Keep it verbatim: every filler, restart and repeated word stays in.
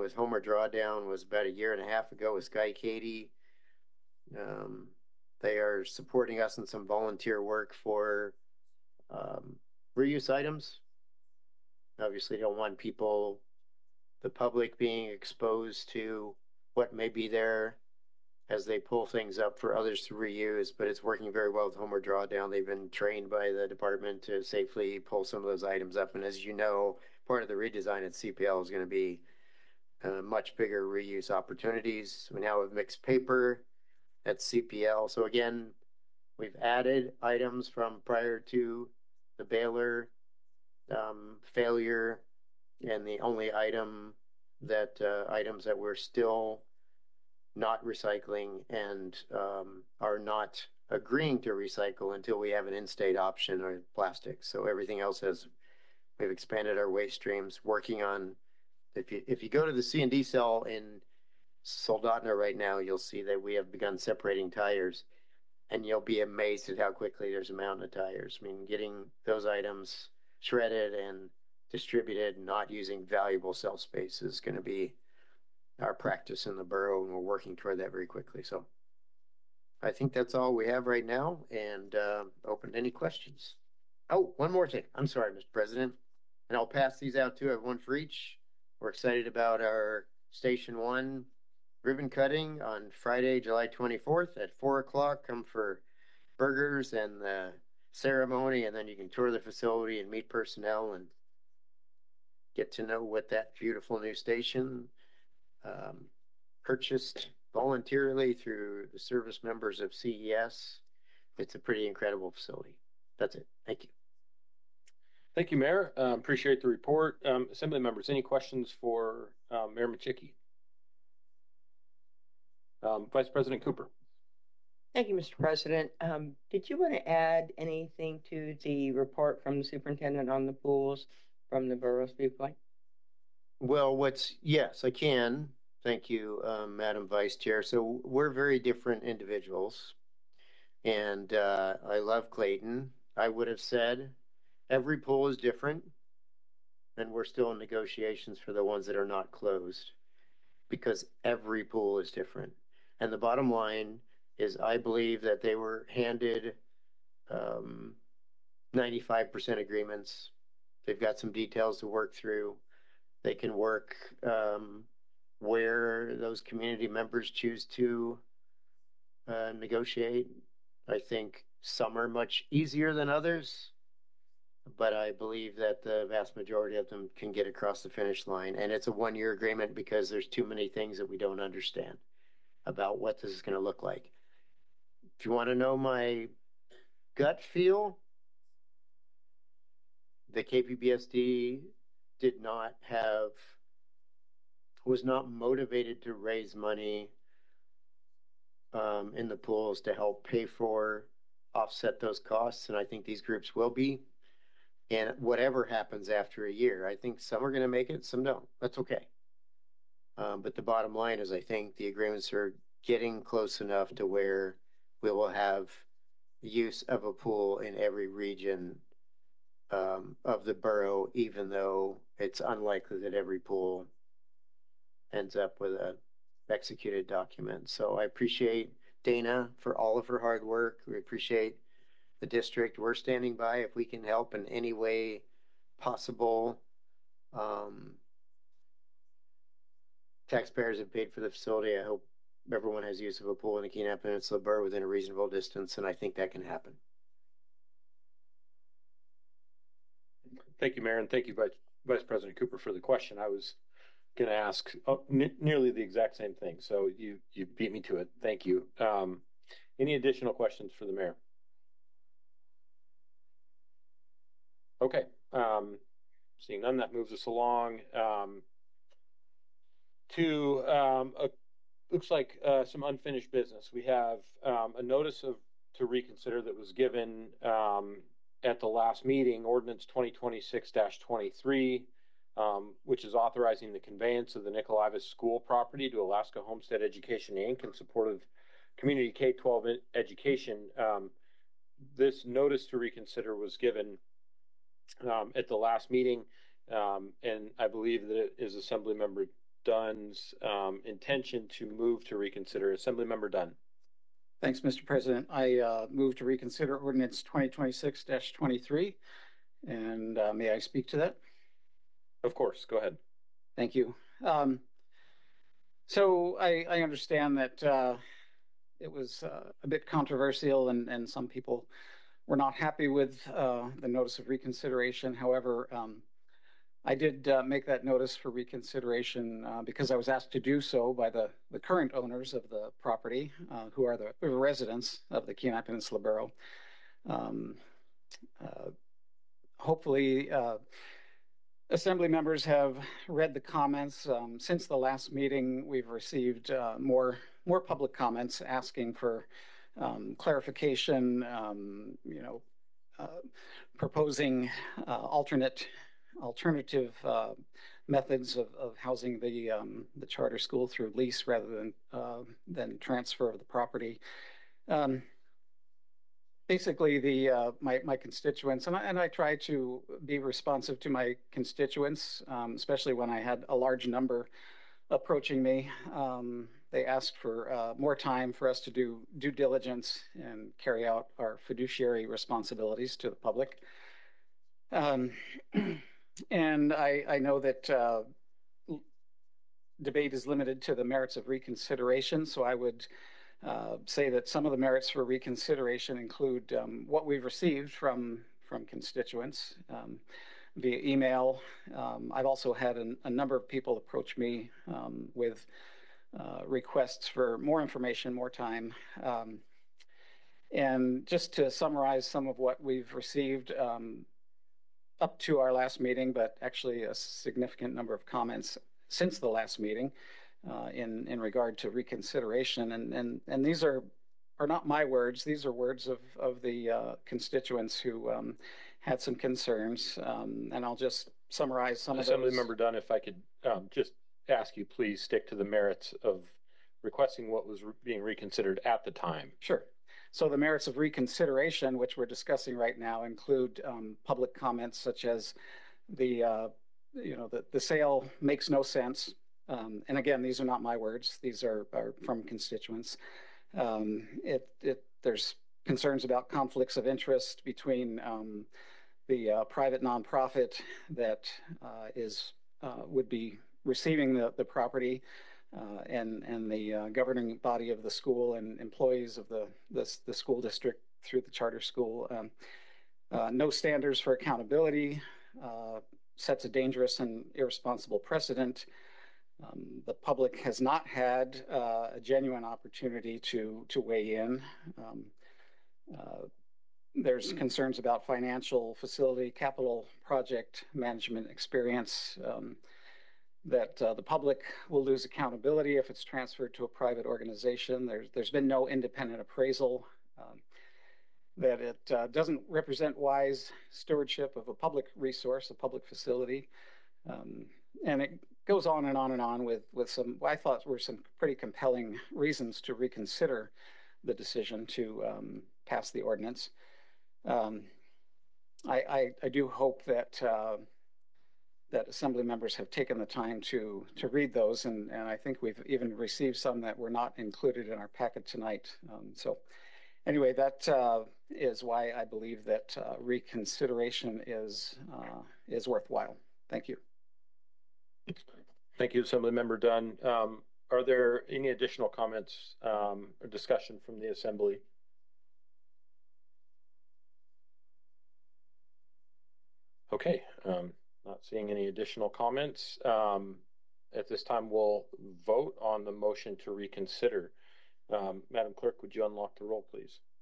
with Homer Drawdown was about a year and a half ago with Sky Katie. Um, they are supporting us in some volunteer work for um, reuse items. Obviously, don't want people, the public, being exposed to what may be there as they pull things up for others to reuse, but it's working very well with Homer Drawdown. They've been trained by the department to safely pull some of those items up. And as you know, part of the redesign at C P L is going to be uh, much bigger reuse opportunities. We now have mixed paper at C P L. So again, we've added items from prior to the Baylor um, failure, and the only item that uh, items that we're still not recycling and um, are not agreeing to recycle until we have an in-state option or plastics. So everything else has, we've expanded our waste streams, working on, if you if you go to the C and D cell in Soldotna right now, you'll see that we have begun separating tires, and you'll be amazed at how quickly there's a mountain of tires. I mean, getting those items shredded and distributed, not using valuable cell space, is going to be our practice in the borough, and we're working toward that very quickly. So I think that's all we have right now, and uh, open to any questions. Oh, one more thing. I'm sorry, Mister President, and I'll pass these out too. I have one for each. We're excited about our Station One ribbon cutting on Friday, July twenty-fourth at four o'clock. Come for burgers and the ceremony, and then you can tour the facility and meet personnel and get to know what that beautiful new station um, purchased voluntarily through the service members of C E S. It's a pretty incredible facility. That's it. Thank you. Thank you, Mayor. Uh, appreciate the report. Um, Assembly members, any questions for uh, Mayor Machicki? Um, Vice President Cooper. Thank you, Mister President. Um, did you want to add anything to the report from the superintendent on the pools from the borough's viewpoint? Well, what's, yes, I can. Thank you, um, Madam Vice Chair. So we're very different individuals, and uh, I love Clayton. I would have said every pool is different, and we're still in negotiations for the ones that are not closed, because every pool is different. And the bottom line is, I believe that they were handed um, ninety-five percent agreements. They've got some details to work through. They can work um, where those community members choose to uh, negotiate. I think some are much easier than others, but I believe that the vast majority of them can get across the finish line. And it's a one-year agreement because there's too many things that we don't understand about what this is going to look like. If you want to know my gut feel, the K P B S D did not have, was not motivated to raise money um, in the pools to help pay for, offset those costs. And I think these groups will be. And whatever happens after a year, I think some are going to make it, some don't. That's okay. Um, but the bottom line is, I think the agreements are getting close enough to where we will have use of a pool in every region um, of the borough, even though it's unlikely that every pool ends up with a executed document. So I appreciate Dana for all of her hard work. We appreciate the district. We're standing by if we can help in any way possible. Um, taxpayers have paid for the facility. I hope everyone has use of a pool in the Kenai Peninsula Borough within a reasonable distance, and I think that can happen. Thank you, Mayor, and thank you, Vice, Vice President Cooper, for the question. I was going to ask oh, nearly the exact same thing, so you you beat me to it. Thank you. Um, any additional questions for the Mayor? Okay. Um, seeing none, that moves us along um, to um, a, looks like uh, some unfinished business. We have um, a notice of to reconsider that was given um, at the last meeting, ordinance twenty twenty-six dash twenty-three, um, which is authorizing the conveyance of the Nicolaivis School property to Alaska Homestead Education, Incorporated in support of community K twelve education. Um, this notice to reconsider was given um, at the last meeting, um, and I believe that it is Assemblymember Dunn's um, intention to move to reconsider. Assemblymember Dunn. Thanks, Mister President. I uh, move to reconsider ordinance twenty twenty-six dash twenty-three. And uh, may I speak to that? Of course, go ahead. Thank you. Um, so I, I understand that uh, it was uh, a bit controversial and, and some people were not happy with uh, the notice of reconsideration. However, um, I did uh, make that notice for reconsideration uh, because I was asked to do so by the, the current owners of the property, uh, who are the, the residents of the Kenai Peninsula Borough. Um, uh, hopefully, uh, Assembly members have read the comments. Um, since the last meeting, we've received uh, more, more public comments asking for um, clarification, um, you know, uh, proposing uh, alternate alternative uh, methods of, of housing the um, the charter school through lease rather than uh, than transfer of the property. Um, basically, the uh, my my constituents and I, and I try to be responsive to my constituents, um, especially when I had a large number approaching me. Um, they asked for uh, more time for us to do due diligence and carry out our fiduciary responsibilities to the public. Um, And I, I know that uh, debate is limited to the merits of reconsideration, so I would uh, say that some of the merits for reconsideration include um, what we've received from, from constituents um, via email. Um, I've also had an, a number of people approach me um, with uh, requests for more information, more time. Um, and just to summarize some of what we've received, um, up to our last meeting, but actually a significant number of comments since the last meeting uh, in, in regard to reconsideration. And, and, and these are, are not my words. These are words of, of the uh, constituents who um, had some concerns. Um, and I'll just summarize some of those. Assemblymember Dunn, if I could um, just ask you, please stick to the merits of requesting what was re being reconsidered at the time. Sure. So the merits of reconsideration, which we're discussing right now, include um, public comments such as the, uh, you know, the, the sale makes no sense. Um, and again, these are not my words. These are, are from constituents. Um, it, it, there's concerns about conflicts of interest between um, the uh, private nonprofit that uh, is uh, would be receiving the, the property Uh, and and the uh, governing body of the school and employees of the the, the school district through the charter school. Um, uh, no standards for accountability, uh, sets a dangerous and irresponsible precedent. Um, the public has not had uh, a genuine opportunity to to weigh in. Um, uh, there's concerns about financial, facility, capital project management experience. Um, that uh, the public will lose accountability if it's transferred to a private organization. There's, there's been no independent appraisal, um, that it uh, doesn't represent wise stewardship of a public resource, a public facility. Um, and it goes on and on and on with, with some, I thought were some pretty compelling reasons to reconsider the decision to um, pass the ordinance. Um, I, I, I do hope that uh, that Assembly members have taken the time to to read those, and, and I think we've even received some that were not included in our packet tonight. Um, so anyway, that uh, is why I believe that uh, reconsideration is uh, is worthwhile. Thank you. Thank you, Assemblymember Dunn. Um, are there any additional comments um, or discussion from the Assembly? Okay. Um, Not seeing any additional comments. Um, at this time, we'll vote on the motion to reconsider. Um, Madam Clerk, would you unlock the roll, please?